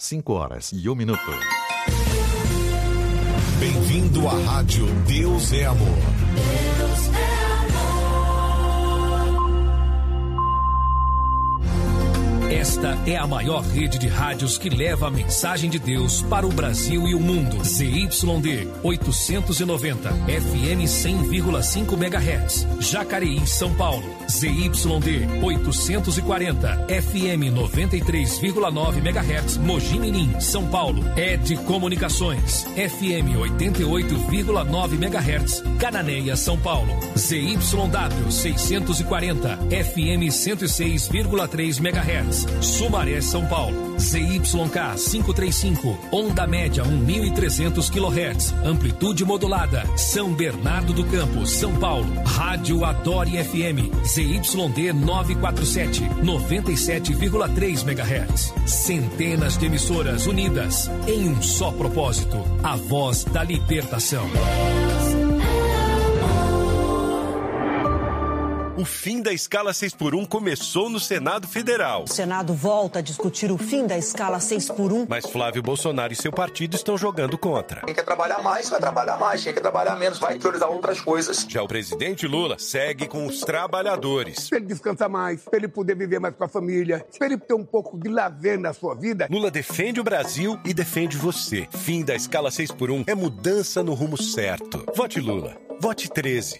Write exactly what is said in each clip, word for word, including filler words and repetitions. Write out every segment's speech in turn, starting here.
cinco horas e um minuto. Bem-vindo à Rádio Deus é Amor. Deus é Esta é a maior rede de rádios que leva a mensagem de Deus para o Brasil e o mundo. Z Y D oitocentos e noventa, F M cem vírgula cinco megahertz, Jacareí, São Paulo. Z Y D oitocentos e quarenta, F M noventa e três vírgula nove megahertz, Mogi Mirim, São Paulo. Ed Comunicações, F M oitenta e oito vírgula nove megahertz, Cananéia, São Paulo. Z Y W seiscentos e quarenta, F M cento e seis vírgula três megahertz, Sumaré, São Paulo. Z Y K quinhentos e trinta e cinco, onda média mil e trezentos quilohertz, amplitude modulada, São Bernardo do Campo, São Paulo. Rádio Adore F M, Z Y D novecentos e quarenta e sete, noventa e sete vírgula três megahertz. Centenas de emissoras unidas em um só propósito, a voz da libertação. O fim da escala seis por um começou no Senado Federal. O Senado volta a discutir o fim da escala seis por um. Mas Flávio Bolsonaro e seu partido estão jogando contra. Quem quer trabalhar mais, vai trabalhar mais. Quem quer trabalhar menos, vai priorizar outras coisas. Já o presidente Lula segue com os trabalhadores. Para ele descansar mais, para ele poder viver mais com a família, para ele ter um pouco de lazer na sua vida. Lula defende o Brasil e defende você. Fim da escala seis por um é mudança no rumo certo. Vote Lula. Vote treze.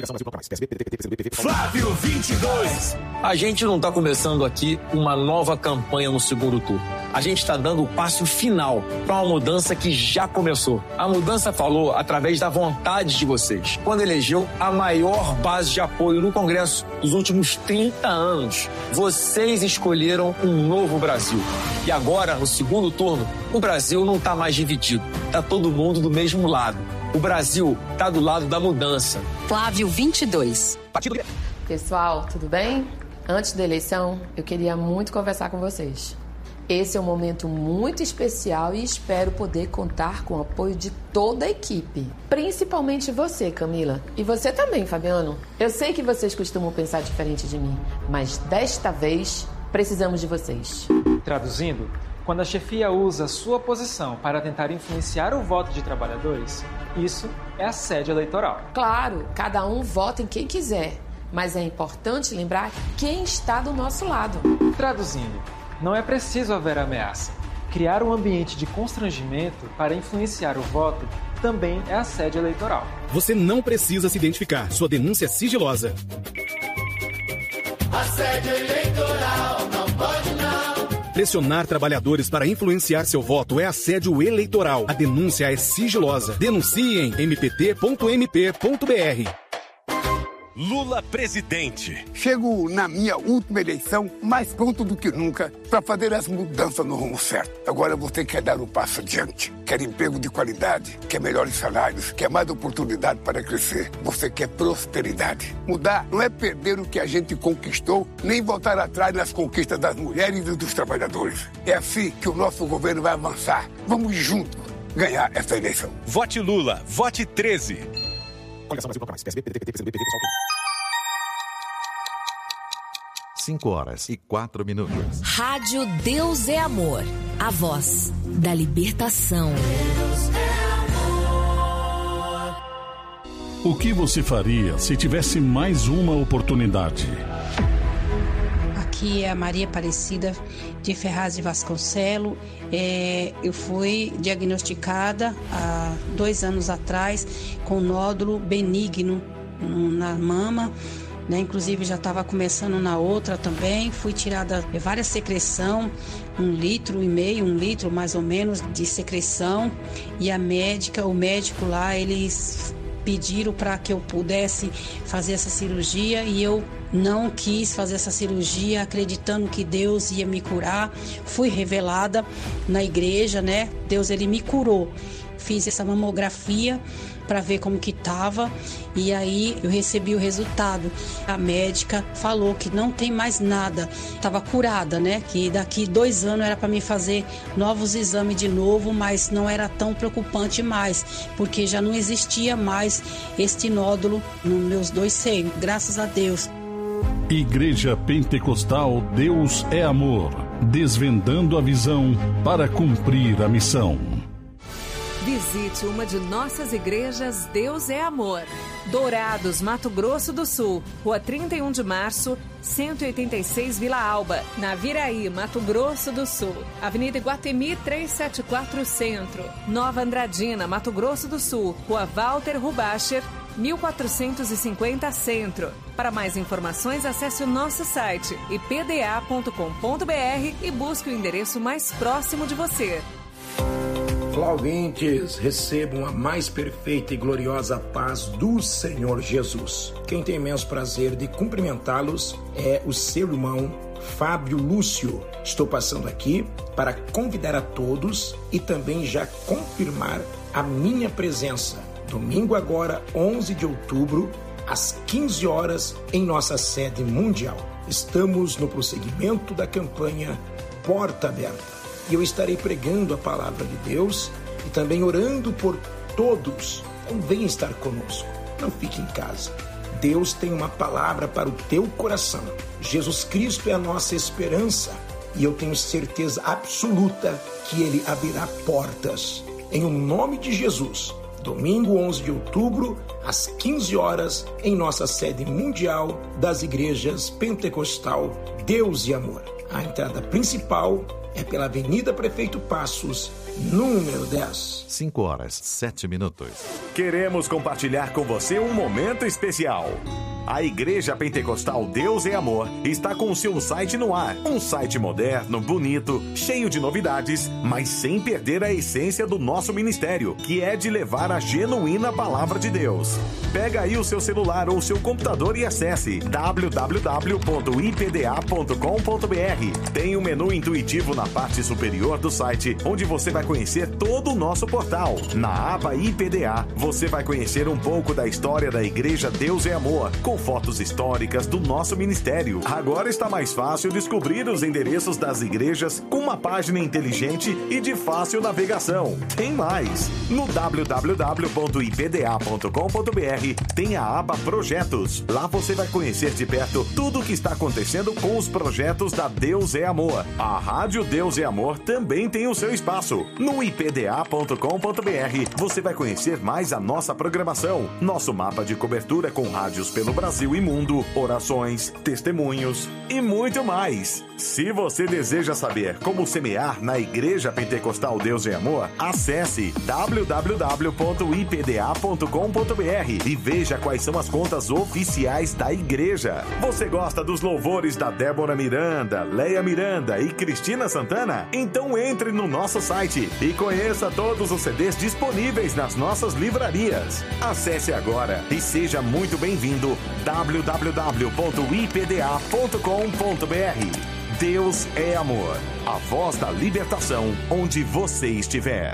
Flávio vinte e dois. A gente não está começando aqui uma nova campanha no segundo turno. A gente está dando o passo final para uma mudança que já começou. A mudança falou através da vontade de vocês, quando elegeu a maior base de apoio no Congresso dos últimos trinta anos. Vocês escolheram um novo Brasil. E agora, no segundo turno, o Brasil não está mais dividido. Está todo mundo do mesmo lado. O Brasil está do lado da mudança. Flávio vinte e dois. Pessoal, tudo bem? Antes da eleição, eu queria muito conversar com vocês. Esse é um momento muito especial e espero poder contar com o apoio de toda a equipe. Principalmente você, Camila. E você também, Fabiano. Eu sei que vocês costumam pensar diferente de mim, mas desta vez precisamos de vocês. Traduzindo, quando a chefia usa sua posição para tentar influenciar o voto de trabalhadores, isso é assédio eleitoral. Claro, cada um vota em quem quiser, mas é importante lembrar quem está do nosso lado. Traduzindo, não é preciso haver ameaça. Criar um ambiente de constrangimento para influenciar o voto também é assédio eleitoral. Você não precisa se identificar, sua denúncia é sigilosa. assédio eleitoral, não pode não. Pressionar trabalhadores para influenciar seu voto é assédio eleitoral. A denúncia é sigilosa. Denuncie em m p t ponto m p ponto b r. Lula presidente. Chego na minha última eleição mais pronto do que nunca para fazer as mudanças no rumo certo. Agora você quer dar um passo adiante, quer emprego de qualidade, quer melhores salários, quer mais oportunidade para crescer. Você quer prosperidade. Mudar não é perder o que a gente conquistou, nem voltar atrás nas conquistas das mulheres e dos trabalhadores. É assim que o nosso governo vai avançar. Vamos juntos ganhar essa eleição. Vote Lula, vote treze. cinco horas e quatro minutos. Rádio Deus é Amor, a voz da libertação. O que você faria se tivesse mais uma oportunidade? Aqui é a Maria Aparecida de Ferraz de Vasconcelos. É, eu fui diagnosticada há dois anos atrás com nódulo benigno na mama, né? Inclusive já estava começando na outra também. Fui tirada várias secreção, um litro e meio, um litro mais ou menos de secreção. E a médica, o médico lá, eles pediram para que eu pudesse fazer essa cirurgia e eu não quis fazer essa cirurgia, acreditando que Deus ia me curar. Fui revelada na igreja, né? Deus, ele me curou. Fiz essa mamografia para ver como que tava e aí eu recebi o resultado. A médica falou que não tem mais nada, tava curada, né? Que daqui dois anos era para me fazer novos exames de novo, mas não era tão preocupante mais, porque já não existia mais este nódulo nos meus dois seios, graças a Deus. Igreja Pentecostal Deus é Amor. desvendando a visão para cumprir a missão. Visite uma de nossas igrejas Deus é Amor. Dourados, Mato Grosso do Sul, Rua trinta e um de Março, cento e oitenta e seis, Vila Alba. Naviraí, Mato Grosso do Sul, Avenida Iguatemi trezentos e setenta e quatro, Centro. Nova Andradina, Mato Grosso do Sul, Rua Walter Rubacher, mil quatrocentos e cinquenta, Centro. Para mais informações, acesse o nosso site i p d a ponto com ponto b r e busque o endereço mais próximo de você. Olá, ouvintes, recebam a mais perfeita e gloriosa paz do Senhor Jesus. Quem tem imenso prazer de cumprimentá-los é o seu irmão Fábio Lúcio. Estou passando aqui para convidar a todos e também já confirmar a minha presença. Domingo agora, onze de outubro, às quinze horas, em nossa sede mundial. Estamos no prosseguimento da campanha Porta Aberta. E eu estarei pregando a palavra de Deus e também orando por todos. Então venha estar conosco, não fique em casa. Deus tem uma palavra para o teu coração. Jesus Cristo é a nossa esperança e eu tenho certeza absoluta que Ele abrirá portas. Em o nome de Jesus, domingo onze de outubro, às quinze horas, em nossa sede mundial das igrejas Pentecostal Deus e Amor. A entrada principal é pela Avenida Prefeito Passos, número dez. cinco horas, sete minutos. Queremos compartilhar com você um momento especial. A Igreja Pentecostal Deus é Amor está com o seu site no ar. Um site moderno, bonito, cheio de novidades, mas sem perder a essência do nosso ministério, que é de levar a genuína palavra de Deus. Pega aí o seu celular ou seu computador e acesse w w w ponto i p d a ponto com ponto b r. Tem um menu intuitivo na parte superior do site, onde você vai conhecer todo o nosso portal. Na aba I P D A, você vai conhecer um pouco da história da Igreja Deus é Amor, com fotos históricas do nosso ministério. Agora está mais fácil descobrir os endereços das igrejas com uma página inteligente e de fácil navegação. Tem mais! No w w w ponto i p d a ponto com ponto b r tem a aba Projetos. Lá você vai conhecer de perto tudo o que está acontecendo com os projetos da Deus é Amor. A Rádio Deus é Amor também tem o seu espaço. No i p d a ponto com ponto b r você vai conhecer mais a nossa programação, nosso mapa de cobertura com rádios pelo Brasil e mundo, orações, testemunhos e muito mais. Se você deseja saber como semear na Igreja Pentecostal Deus é Amor, acesse w w w ponto i p d a ponto com ponto b r e veja quais são as contas oficiais da igreja. Você gosta dos louvores da Débora Miranda, Leia Miranda e Cristina Santana? Então entre no nosso site e conheça todos os C Ds disponíveis nas nossas livrarias. Acesse agora e seja muito bem-vindo. w w w ponto i p d a ponto com ponto b r. Deus é Amor, a voz da libertação onde você estiver.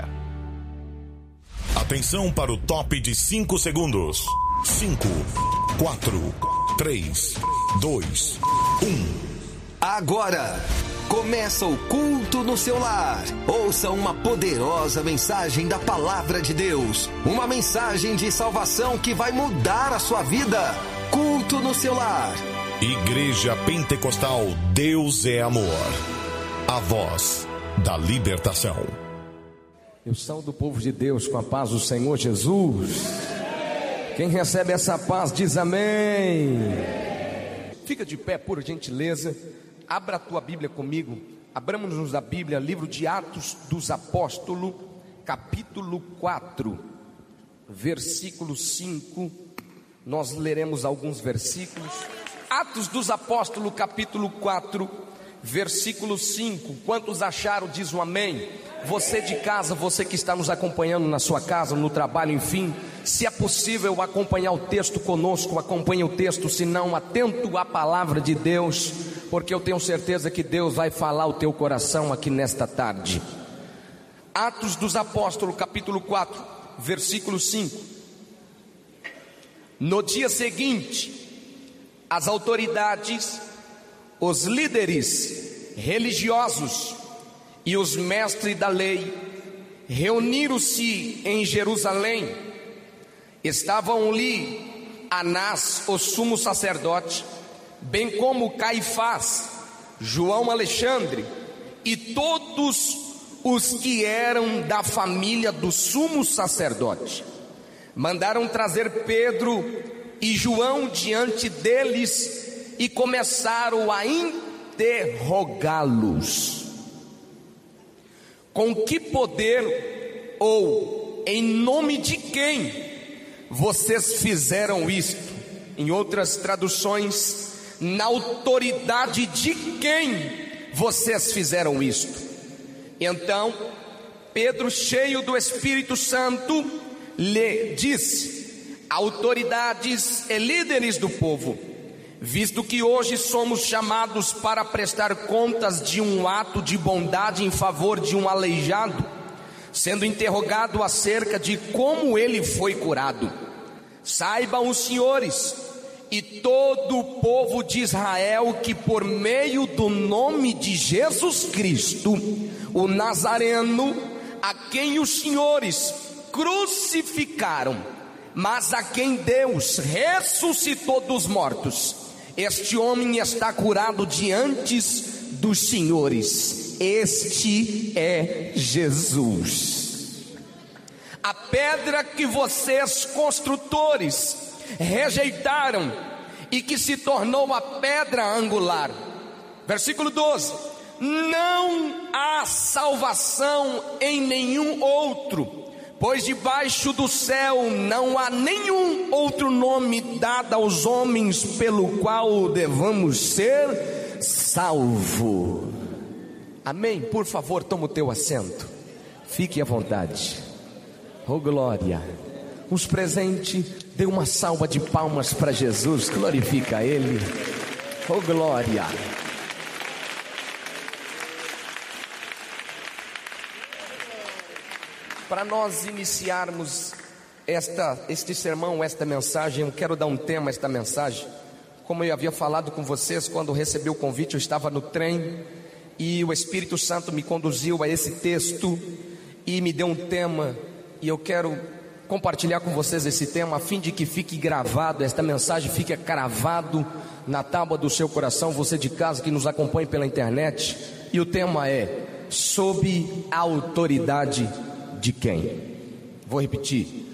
Atenção para o top de cinco segundos. cinco, quatro, três, dois, um. Agora começa o culto no seu lar. Ouça uma poderosa mensagem da palavra de Deus. Uma mensagem de salvação que vai mudar a sua vida. Culto no seu lar. Igreja Pentecostal Deus é Amor, a voz da libertação. Eu saúdo o povo de Deus com a paz do Senhor Jesus. Quem recebe essa paz diz amém. Fica de pé, por gentileza. Abra a tua Bíblia comigo. Abramos-nos da Bíblia, livro de Atos dos Apóstolos, capítulo quatro, versículo cinco. Nós leremos alguns versículos. Atos dos Apóstolos, capítulo quatro, versículo cinco. Quantos acharam, diz um amém. Você de casa, você que está nos acompanhando na sua casa, no trabalho, enfim, se é possível acompanhar o texto conosco, acompanhe o texto, se não, atento à palavra de Deus, porque eu tenho certeza que Deus vai falar o teu coração aqui nesta tarde. Atos dos Apóstolos, capítulo quatro, versículo cinco. No dia seguinte, as autoridades, os líderes religiosos e os mestres da lei reuniram-se em Jerusalém. Estavam ali Anás, o sumo sacerdote, bem como Caifás, João Alexandre, e todos os que eram da família do sumo sacerdote mandaram trazer Pedro e João diante deles e começaram a interrogá-los. Com que poder ou em nome de quem vocês fizeram isto? Em outras traduções, na autoridade de quem vocês fizeram isto? Então Pedro, cheio do Espírito Santo, lhe disse: autoridades e líderes do povo, visto que hoje somos chamados para prestar contas de um ato de bondade em favor de um aleijado, sendo interrogado acerca de como ele foi curado, saibam os senhores e todo o povo de Israel que por meio do nome de Jesus Cristo, o Nazareno, a quem os senhores crucificaram, mas a quem Deus ressuscitou dos mortos, este homem está curado diante dos senhores. Este é Jesus, a pedra que vocês construtores rejeitaram e que se tornou a pedra angular. Versículo doze: não há salvação em nenhum outro, pois debaixo do céu não há nenhum outro nome dado aos homens pelo qual devamos ser salvos. Amém? Por favor, toma o teu assento, fique à vontade. Oh glória. Os presentes, dê uma salva de palmas para Jesus, glorifica Ele. Oh glória. Para nós iniciarmos esta, este sermão, esta mensagem, eu quero dar um tema a esta mensagem. Como eu havia falado com vocês, quando recebi o convite, eu estava no trem e o Espírito Santo me conduziu a esse texto e me deu um tema, e eu quero compartilhar com vocês esse tema, a fim de que fique gravado, esta mensagem fique cravado na tábua do seu coração, você de casa que nos acompanha pela internet. E o tema é: sob a autoridade de quem? Vou repetir: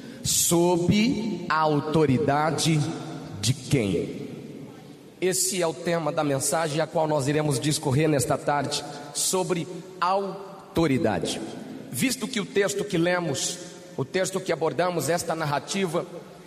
sob a autoridade de quem? Esse é o tema da mensagem a qual nós iremos discorrer nesta tarde, sobre autoridade. Visto que o texto que lemos, o texto que abordamos, esta narrativa,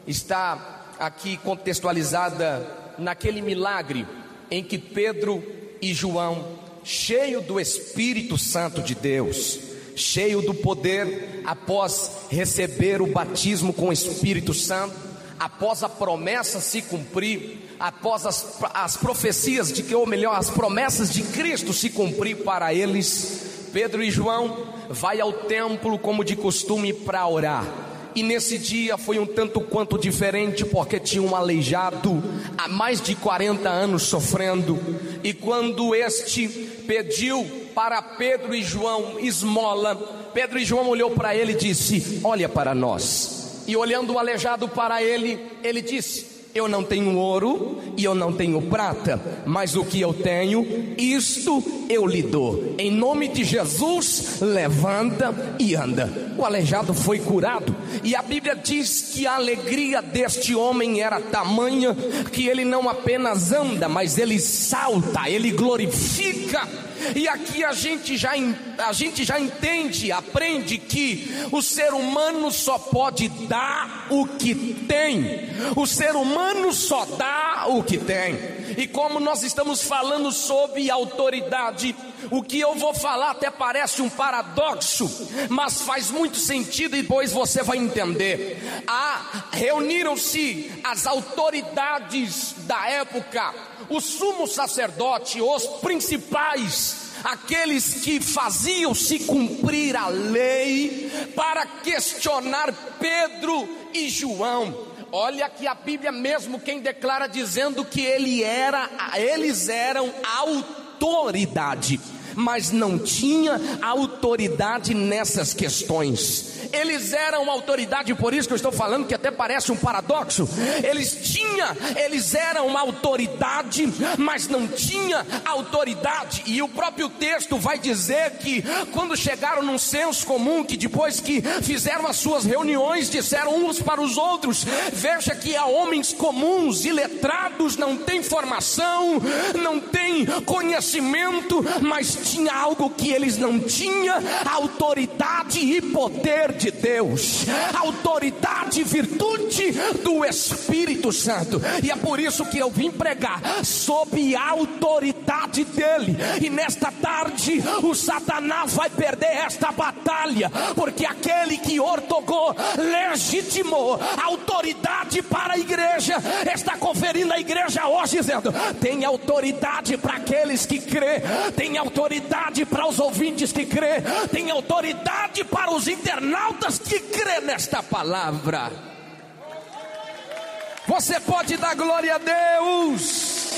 está aqui contextualizada naquele milagre em que Pedro e João, cheio do Espírito Santo de Deus, cheio do poder, após receber o batismo com o Espírito Santo, após a promessa se cumprir, após as, as profecias de que, ou melhor, as promessas de Cristo se cumprir para eles, Pedro e João vai ao templo como de costume para orar. E nesse dia foi um tanto quanto diferente, porque tinha um aleijado há mais de quarenta anos sofrendo. E quando este pediu para Pedro e João esmola, Pedro e João olhou para ele e disse: olha para nós. E olhando o aleijado para ele, ele disse: eu não tenho ouro e eu não tenho prata, mas o que eu tenho, isto eu lhe dou. Em nome de Jesus, levanta e anda. O aleijado foi curado. E a Bíblia diz que a alegria deste homem era tamanha que ele não apenas anda, mas ele salta, ele glorifica. E aqui a gente já, a gente já entende, aprende que o ser humano só pode dar o que tem. O ser humano só dá o que tem. E como nós estamos falando sobre autoridade, o que eu vou falar até parece um paradoxo, mas faz muito sentido e depois você vai entender. Ah, reuniram-se as autoridades da época, o sumo sacerdote, os principais, aqueles que faziam se cumprir a lei, para questionar Pedro e João. Olha que a Bíblia mesmo quem declara, dizendo que ele era, eles eram autoridade. mas não tinha autoridade nessas questões. Eles eram autoridade, por isso que eu estou falando que até parece um paradoxo. Eles tinham, eles eram uma autoridade, mas não tinha autoridade. E o próprio texto vai dizer que quando chegaram num senso comum, que depois que fizeram as suas reuniões, disseram uns para os outros: veja que há homens comuns, iletrados, não tem formação, não tem conhecimento, mas tinha algo que eles não tinham: autoridade e poder de Deus, autoridade e virtude do Espírito Santo. E é por isso que eu vim pregar sob a autoridade dele. E nesta tarde o Satanás vai perder esta batalha, porque aquele que ortogou, legitimou a autoridade para a igreja, está conferindo à igreja hoje, dizendo: tem autoridade para aqueles que crê, tem autoridade para os ouvintes que crê, tem autoridade para os internautas que crê nesta palavra. Você pode dar glória a Deus.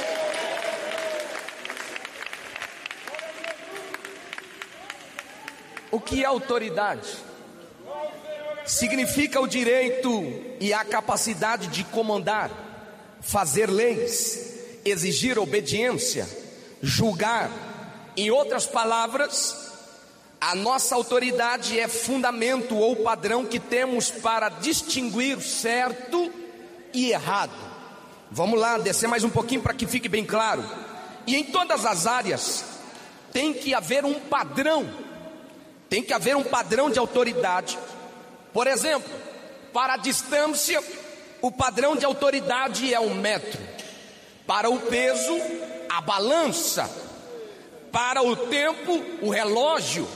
O que é autoridade? Significa o direito e a capacidade de comandar, fazer leis, exigir obediência, julgar. Em outras palavras, a nossa autoridade é fundamento ou padrão que temos para distinguir certo e errado. Vamos lá, descer mais um pouquinho para que fique bem claro. E em todas as áreas tem que haver um padrão, tem que haver um padrão de autoridade. Por exemplo, para a distância, o padrão de autoridade é um metro. Para o peso, a balança. Para o tempo, o relógio.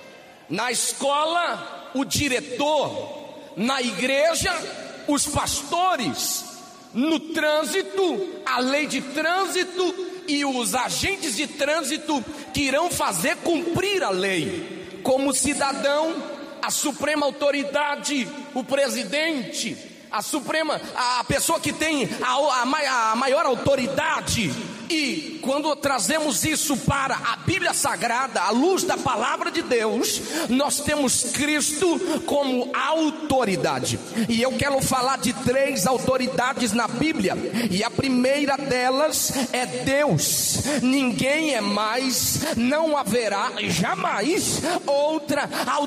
Na escola, o diretor. Na igreja, os pastores. No trânsito, a lei de trânsito e os agentes de trânsito que irão fazer cumprir a lei. Como cidadão, a suprema autoridade, o presidente, a suprema, a pessoa que tem a, a, a maior autoridade. E quando trazemos isso para a Bíblia Sagrada, à luz da palavra de Deus, nós temos Cristo como autoridade. E eu quero falar de três autoridades na Bíblia. E a primeira delas é Deus. Ninguém é mais, não haverá jamais outra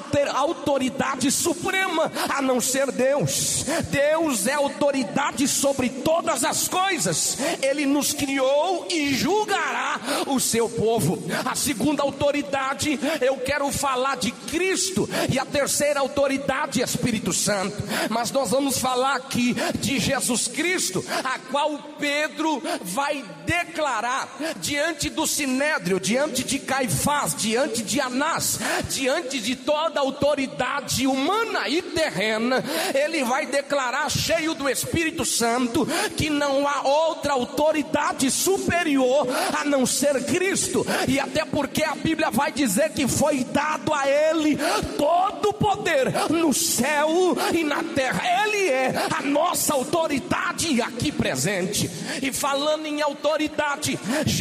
autoridade suprema a não ser Deus. Deus é autoridade sobre todas as coisas. Ele nos criou e julgará o seu povo. A segunda autoridade, eu quero falar de Cristo. E a terceira autoridade é Espírito Santo. Mas nós vamos falar aqui de Jesus Cristo, a qual Pedro vai declarar diante do Sinédrio, diante de Caifás, diante de Anás, diante de toda a autoridade humana e terrena. Ele vai declarar, cheio do Espírito Santo, que não há outra autoridade superior a não ser Cristo. E até porque a Bíblia vai dizer que foi dado a ele todo o poder no céu e na terra. Ele é a nossa autoridade aqui presente. E falando em autoridade,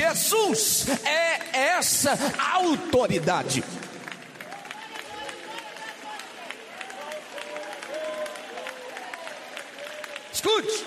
Jesus é essa autoridade. Escute.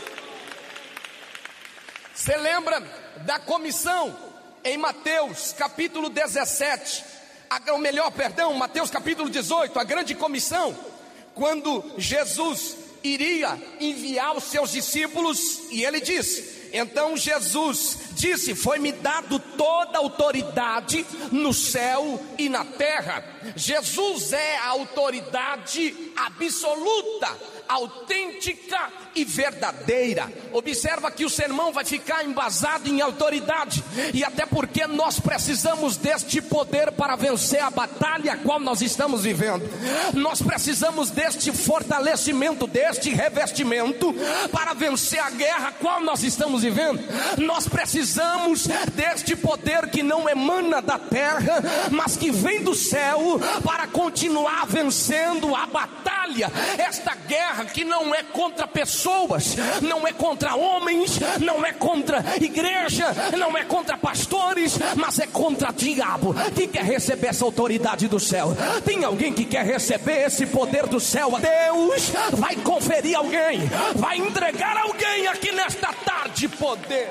Você lembra da comissão em Mateus capítulo dezessete, a, ou melhor, perdão, Mateus capítulo dezoito, a grande comissão, quando Jesus iria enviar os seus discípulos, e ele disse, então Jesus disse, foi-me dado toda a autoridade no céu e na terra. Jesus é a autoridade absoluta, autêntica e verdadeira. Observa que o sermão vai ficar embasado em autoridade, e até porque nós precisamos deste poder para vencer a batalha a qual nós estamos vivendo. Nós precisamos deste fortalecimento, deste revestimento para vencer a guerra a qual nós estamos vivendo. Nós precisamos deste poder que não emana da terra, mas que vem do céu, para continuar vencendo a batalha batalha, esta guerra que não é contra pessoas, não é contra homens, não é contra igreja, não é contra pastores, mas é contra diabo. Quem quer receber essa autoridade do céu? Tem alguém que quer receber esse poder do céu? Deus vai conferir alguém, vai entregar alguém aqui nesta tarde poder.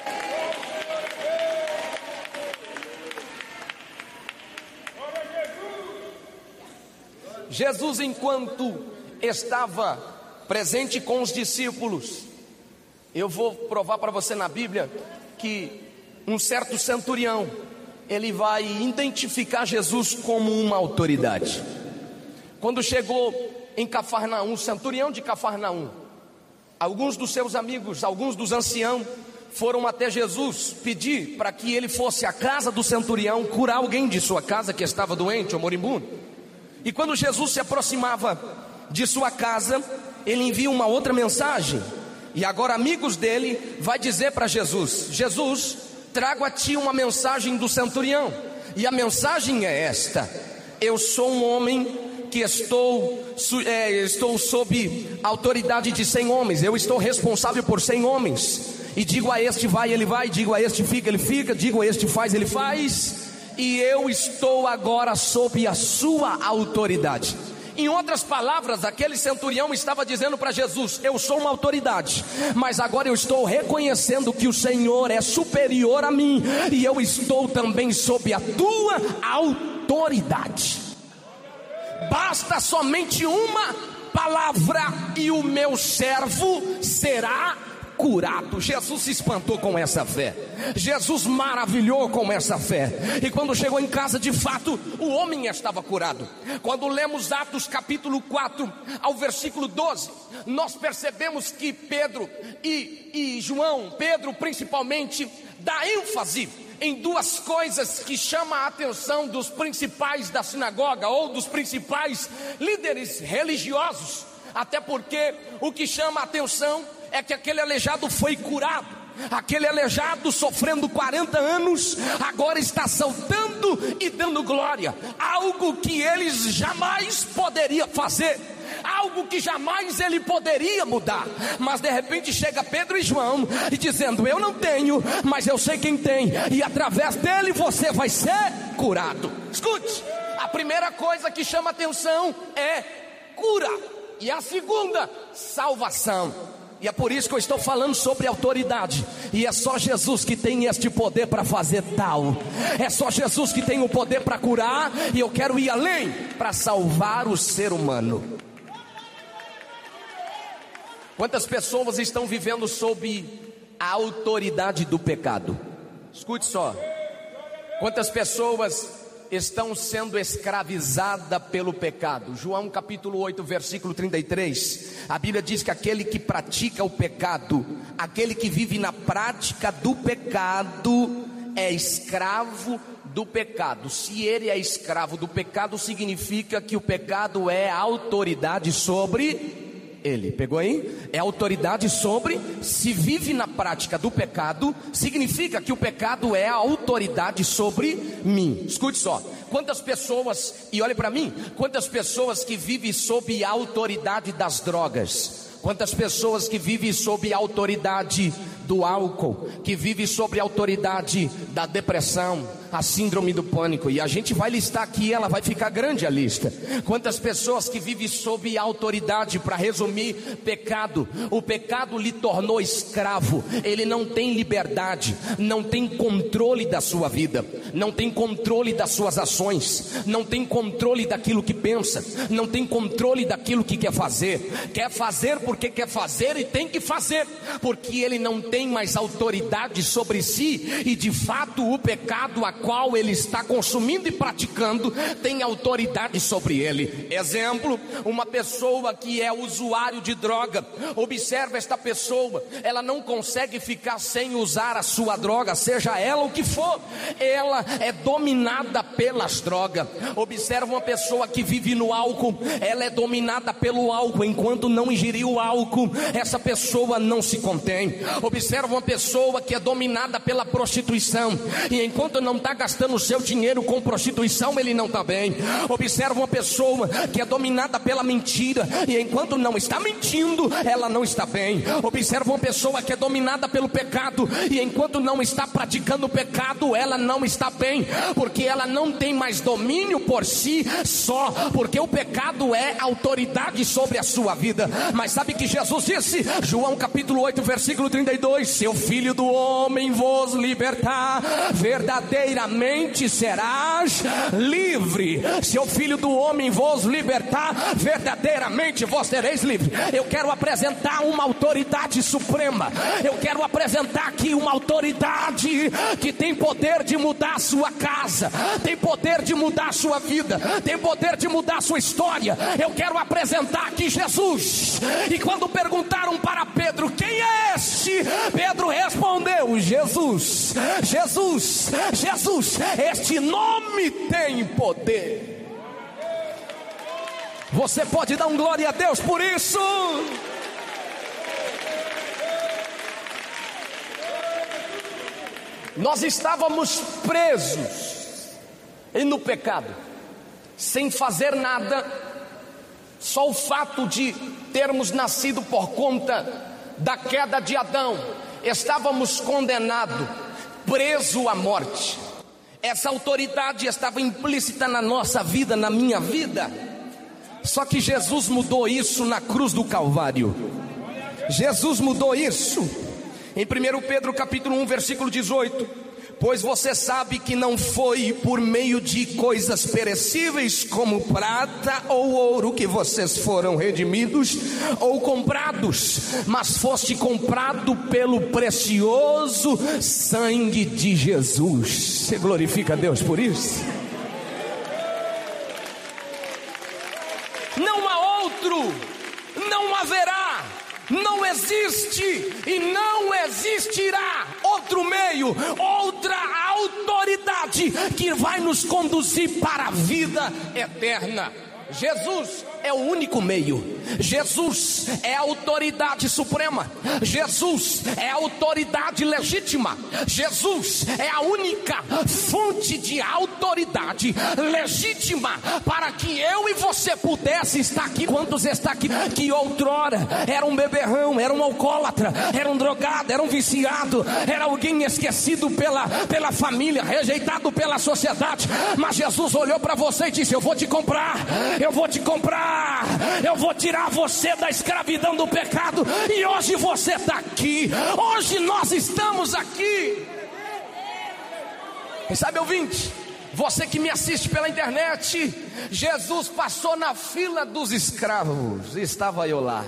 Jesus, enquanto estava presente com os discípulos, eu vou provar para você na Bíblia que um certo centurião, ele vai identificar Jesus como uma autoridade. Quando chegou em Cafarnaum, centurião de Cafarnaum, alguns dos seus amigos, alguns dos anciãos foram até Jesus pedir para que ele fosse à casa do centurião curar alguém de sua casa que estava doente ou moribundo. E quando Jesus se aproximava de sua casa, ele envia uma outra mensagem. E agora amigos dele vai dizer para Jesus: Jesus, trago a ti uma mensagem do centurião. E a mensagem é esta: eu sou um homem que estou, é, estou sob a autoridade de cem homens. Eu estou responsável por cem homens. E digo a este vai, ele vai. Digo a este fica, ele fica. Digo a este faz, ele faz. E eu estou agora sob a sua autoridade. Em outras palavras, aquele centurião estava dizendo para Jesus: eu sou uma autoridade, mas agora eu estou reconhecendo que o Senhor é superior a mim, e eu estou também sob a tua autoridade. Basta somente uma palavra e o meu servo será curado. Jesus se espantou com essa fé, Jesus maravilhou com essa fé. E quando chegou em casa, de fato, o homem estava curado. Quando lemos Atos capítulo quatro ao versículo doze, nós percebemos que Pedro e, e João, Pedro principalmente, dá ênfase em duas coisas que chamam a atenção dos principais da sinagoga, ou dos principais líderes religiosos. Até porque o que chama a atenção é que aquele aleijado foi curado. Aquele aleijado sofrendo quarenta anos, agora está saltando e dando glória. Algo que eles jamais poderiam fazer, algo que jamais ele poderia mudar. Mas de repente chega Pedro e João e dizendo: eu não tenho, mas eu sei quem tem, e através dele você vai ser curado. Escute, a primeira coisa que chama atenção é cura, e a segunda, salvação. E é por isso que eu estou falando sobre autoridade. E é só Jesus que tem este poder para fazer tal. É só Jesus que tem o poder para curar. E eu quero ir além, para salvar o ser humano. Quantas pessoas estão vivendo sob a autoridade do pecado? Escute só. Quantas pessoas estão sendo escravizadas pelo pecado? João capítulo oito, versículo trinta e três, a Bíblia diz que aquele que pratica o pecado, aquele que vive na prática do pecado, é escravo do pecado. Se ele é escravo do pecado, significa que o pecado é autoridade sobre ele. Pegou aí? É autoridade sobre. Se vive na prática do pecado, significa que o pecado é a autoridade sobre mim. Escute só. Quantas pessoas, e olhe para mim, quantas pessoas que vivem sob a autoridade das drogas, quantas pessoas que vivem sob a autoridade do álcool, que vivem sob a autoridade da depressão, a síndrome do pânico, e a gente vai listar aqui, ela vai ficar grande a lista. Quantas pessoas que vivem sob a autoridade, para resumir, pecado. O pecado lhe tornou escravo, ele não tem liberdade, não tem controle da sua vida, não tem controle das suas ações, não tem controle daquilo que pensa, não tem controle daquilo que quer fazer. Quer fazer porque quer fazer e tem que fazer, porque ele não tem mais autoridade sobre si, e de fato o pecado a qual ele está consumindo e praticando tem autoridade sobre ele. Exemplo, uma pessoa que é usuário de droga. Observa esta pessoa, ela não consegue ficar sem usar a sua droga, seja ela o que for, ela é dominada pelas drogas. Observa uma pessoa que vive no álcool, ela é dominada pelo álcool. Enquanto não ingerir o álcool, essa pessoa não se contém. Observa uma pessoa que é dominada pela prostituição, e enquanto não está está gastando o seu dinheiro com prostituição, ele não está bem. Observa uma pessoa que é dominada pela mentira, e enquanto não está mentindo, ela não está bem. Observa uma pessoa que é dominada pelo pecado, e enquanto não está praticando o pecado, ela não está bem, porque ela não tem mais domínio por si só, porque o pecado é autoridade sobre a sua vida. Mas sabe que Jesus disse, João capítulo oito, versículo trinta e dois, se o Filho do Homem vos libertar, verdadeiramente serás livre. Se o Filho do Homem vos libertar, verdadeiramente vós sereis livre. Eu quero apresentar uma autoridade suprema. Eu quero apresentar aqui uma autoridade que tem poder de mudar a sua casa, tem poder de mudar a sua vida, tem poder de mudar a sua história. Eu quero apresentar aqui Jesus. E quando perguntaram para Pedro, quem é este? Pedro respondeu, Jesus, Jesus, Jesus, este nome tem poder. Você pode dar um glória a Deus por isso? Nós estávamos presos e no pecado, sem fazer nada, só o fato de termos nascido por conta da queda de Adão, estávamos condenados, presos à morte. Essa autoridade estava implícita na nossa vida, na minha vida. Só que Jesus mudou isso na cruz do Calvário. Jesus mudou isso. Em primeiro Pedro capítulo um, versículo dezoito, pois você sabe que não foi por meio de coisas perecíveis como prata ou ouro que vocês foram redimidos ou comprados, mas foste comprado pelo precioso sangue de Jesus. Você glorifica a Deus por isso? Não há outro, não haverá, não existe e não existirá outro meio, outra autoridade que vai nos conduzir para a vida eterna. Jesus é o único meio. Jesus é a autoridade suprema. Jesus é a autoridade legítima. Jesus é a única fonte de autoridade legítima para que eu e você pudesse estar aqui. Quantos está aqui que outrora era um beberrão, era um alcoólatra, era um drogado, era um viciado, era alguém esquecido pela, pela família, rejeitado pela sociedade, mas Jesus olhou para você e disse, eu vou te comprar, eu vou te comprar, eu vou tirar você da escravidão do pecado. E hoje você está aqui, hoje nós estamos aqui. E sabe, ouvinte, você que me assiste pela internet, Jesus passou na fila dos escravos, estava eu lá.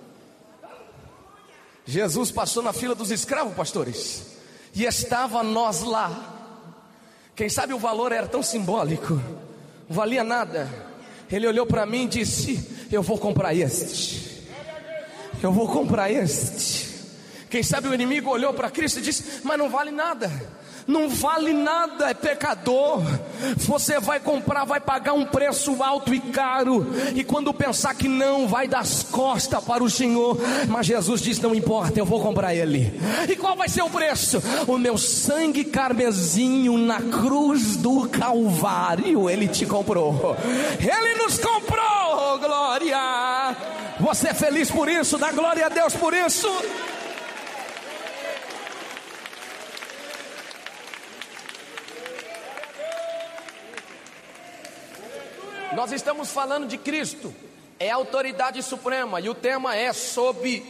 Jesus passou na fila dos escravos, pastores, e estava nós lá. Quem sabe o valor era tão simbólico, não valia nada. Ele olhou para mim e disse, eu vou comprar este, eu vou comprar este. Quem sabe o inimigo olhou para Cristo e disse, mas não vale nada, não vale nada, é pecador. Você vai comprar, vai pagar um preço alto e caro, e quando pensar que não, vai dar as costas para o Senhor. Mas Jesus disse, não importa, eu vou comprar ele. E qual vai ser o preço? O meu sangue carmesinho na cruz do Calvário. Ele te comprou, ele nos comprou, glória. Você é feliz por isso? Dá glória a Deus por isso. Nós estamos falando de Cristo, é a autoridade suprema, e o tema é sobre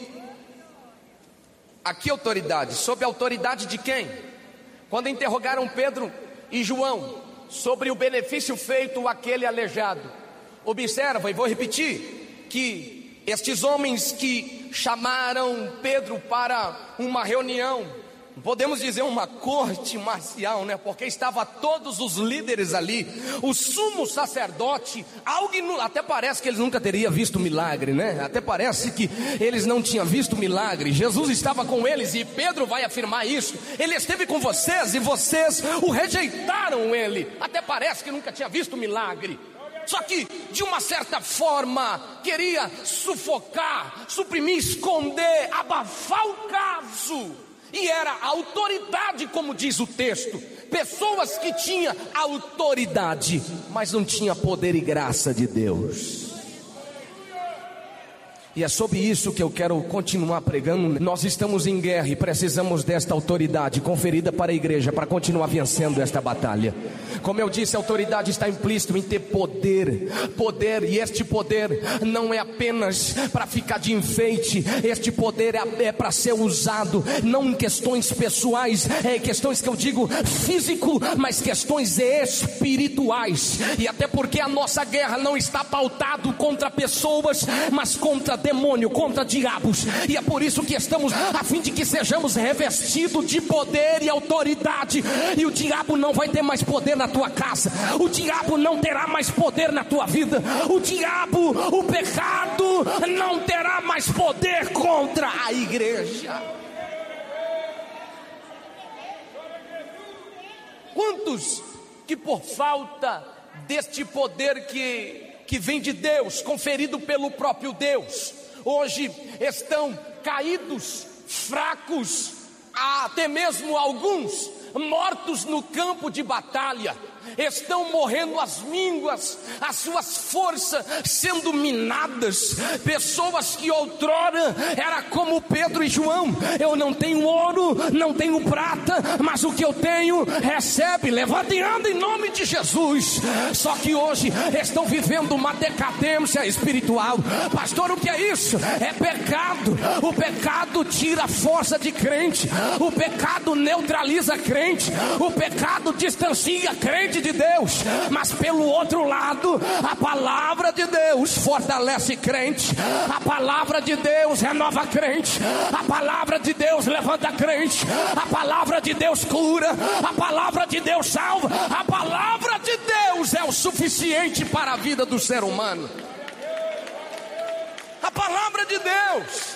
a que autoridade? Sobre a autoridade de quem? Quando interrogaram Pedro e João sobre o benefício feito àquele aleijado, observa, e vou repetir, que estes homens que chamaram Pedro para uma reunião, podemos dizer uma corte marcial, né? Porque estava todos os líderes ali, o sumo sacerdote, algo até parece que eles nunca teriam visto milagre, né? Até parece que eles não tinham visto milagre. Jesus estava com eles e Pedro vai afirmar isso. Ele esteve com vocês e vocês o rejeitaram ele. Até parece que nunca tinha visto milagre. Só que de uma certa forma queria sufocar, suprimir, esconder, abafar o caso. E era a autoridade, como diz o texto, pessoas que tinham autoridade, mas não tinha poder e graça de Deus. E é sobre isso que eu quero continuar pregando. Nós estamos em guerra e precisamos desta autoridade conferida para a igreja para continuar vencendo esta batalha. Como eu disse, a autoridade está implícito em ter poder. Poder, e este poder não é apenas para ficar de enfeite. Este poder é, é para ser usado, não em questões pessoais, é questões que eu digo físico, mas questões espirituais. E até porque a nossa guerra não está pautado contra pessoas, mas contra demônio, contra diabos. E é por isso que estamos, a fim de que sejamos revestidos de poder e autoridade. E o diabo não vai ter mais poder na tua casa, o diabo não terá mais poder na tua vida, o diabo, o pecado não terá mais poder contra a igreja. Quantos que por falta deste poder que que vem de Deus, conferido pelo próprio Deus, hoje estão caídos, fracos, até mesmo alguns mortos no campo de batalha, estão morrendo às mínguas, as suas forças sendo minadas. Pessoas que outrora era como Pedro e João: eu não tenho ouro, não tenho prata, mas o que eu tenho recebe, levanta e anda em nome de Jesus. Só que hoje estão vivendo uma decadência espiritual. Pastor, o que é isso? É pecado. O pecado tira a força de crente, o pecado neutraliza crente, o pecado distancia crente de Deus. Mas pelo outro lado, a palavra de Deus fortalece crente, a palavra de Deus renova crente, a palavra de Deus levanta crente, a palavra de Deus cura, a palavra de Deus salva, a palavra de Deus é o suficiente para a vida do ser humano. A palavra de Deus.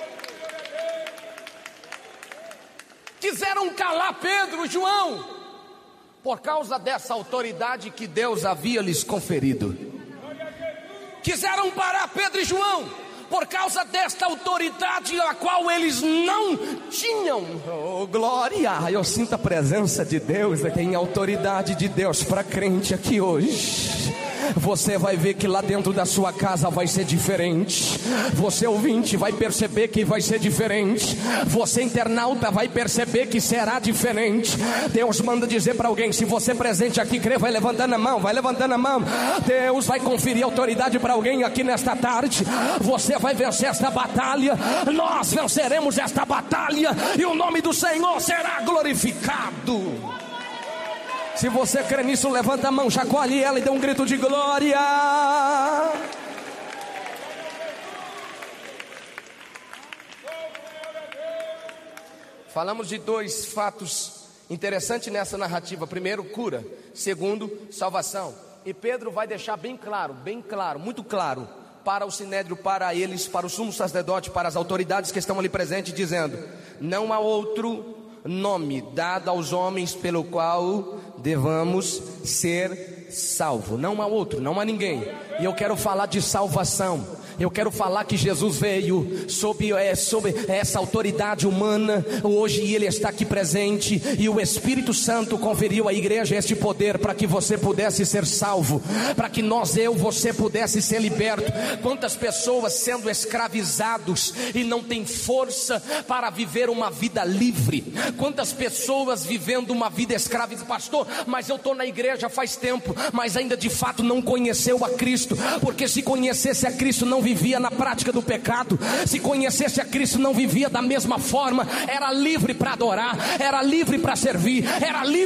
Quiseram calar Pedro e João por causa dessa autoridade que Deus havia lhes conferido. Quiseram parar Pedro e João por causa desta autoridade a qual eles não tinham. Oh, glória! Eu sinto a presença de Deus. Tem autoridade de Deus para crente aqui hoje. Você vai ver que lá dentro da sua casa vai ser diferente. Você ouvinte vai perceber que vai ser diferente. Você internauta vai perceber que será diferente. Deus manda dizer para alguém: se você presente aqui crê, vai levantando a mão, vai levantando a mão. Deus vai conferir autoridade para alguém aqui nesta tarde. Você vai vencer esta batalha. Nós venceremos esta batalha e o nome do Senhor será glorificado. Se você crê nisso, levanta a mão, chacoalhe ela e dê um grito de glória. Falamos de dois fatos interessantes nessa narrativa. Primeiro, cura. Segundo, salvação. E Pedro vai deixar bem claro, bem claro, muito claro, para o sinédrio, para eles, para o sumo sacerdote, para as autoridades que estão ali presentes, dizendo: não há outro nome dado aos homens pelo qual devamos ser salvos. Não há outro, não há ninguém. E eu quero falar de salvação. Eu quero falar que Jesus veio sob, é, sob essa autoridade humana hoje, e Ele está aqui presente, e o Espírito Santo conferiu à igreja este poder para que você pudesse ser salvo, para que nós, eu, você pudesse ser liberto. Quantas pessoas sendo escravizados e não tem força para viver uma vida livre? Quantas pessoas vivendo uma vida escravizada? Pastor, mas eu estou na igreja faz tempo, mas ainda de fato não conheceu a Cristo. Porque se conhecesse a Cristo, não vivia na prática do pecado. Se conhecesse a Cristo, não vivia da mesma forma. Era livre para adorar, era livre para servir, era livre